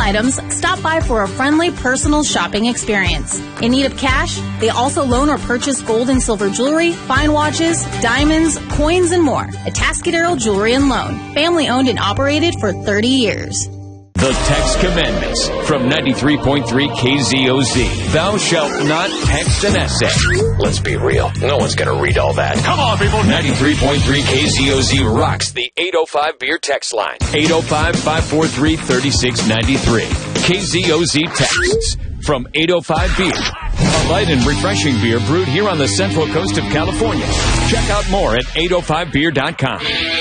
items, stop by for a friendly, personal shopping experience. In need of cash? They also loan or purchase gold and silver jewelry, fine watches, diamonds, coins, and more. At Tascadero Jewelry and Loan. Family owned and operated for 30 years. The Text Commandments from 93.3 KZOZ. Thou shalt not text an essay. Let's be real. No one's going to read all that. Come on, people. 93.3 KZOZ rocks the 805 beer text line. 805-543-3693. KZOZ texts from 805 Beer. A light and refreshing beer brewed here on the Central Coast of California. Check out more at 805beer.com.